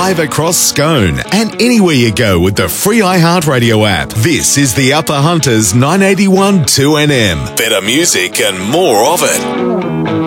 live across Scone and anywhere you go with the free iHeartRadio app. This is the Upper Hunters 981 2NM. Better music and more of it.